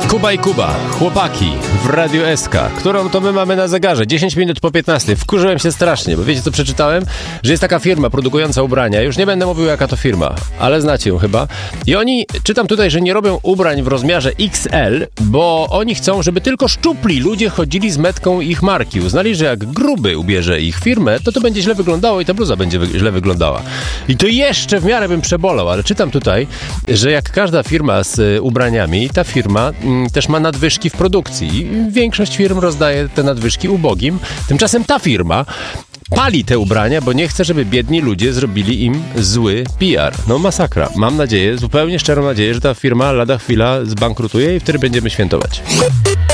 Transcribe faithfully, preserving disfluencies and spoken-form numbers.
Kuba i Kuba, chłopaki w Radiu S K, którą to my mamy na zegarze, dziesięć minut po piętnastej. Wkurzyłem się strasznie, bo wiecie co przeczytałem? Że jest taka firma produkująca ubrania, już nie będę mówił jaka to firma, ale znacie ją chyba. I oni, czytam tutaj, że nie robią ubrań w rozmiarze X L, bo oni chcą, żeby tylko szczupli ludzie chodzili z metką ich marki. Uznali, że jak gruby ubierze ich firmę, to to będzie źle wyglądało i ta bluza będzie wy- źle wyglądała. I to jeszcze w miarę bym przebolał, ale czytam tutaj, że jak każda firma z y, ubraniami, ta firma y, też ma nadwyżki w produkcji. I większość firm rozdaje te nadwyżki ubogim. Tymczasem ta firma pali te ubrania, bo nie chce, żeby biedni ludzie zrobili im zły P R. No masakra. Mam nadzieję, zupełnie szczerą nadzieję, że ta firma lada chwila zbankrutuje i wtedy będziemy świętować.